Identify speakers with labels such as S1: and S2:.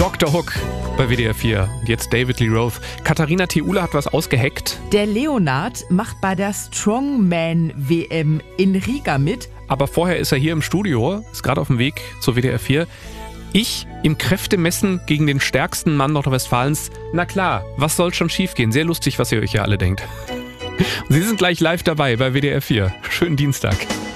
S1: Dr. Hook bei WDR 4. Und jetzt David Lee Roth. Katharina Theule hat was ausgeheckt.
S2: Der Leonard macht bei der Strongman-WM in Riga mit.
S1: Aber vorher ist er hier im Studio, ist gerade auf dem Weg zur WDR 4. Ich im Kräftemessen gegen den stärksten Mann Nordrhein-Westfalens. Na klar, was soll schon schiefgehen? Sehr lustig, was ihr euch ja alle denkt. Und Sie sind gleich live dabei bei WDR 4. Schönen Dienstag.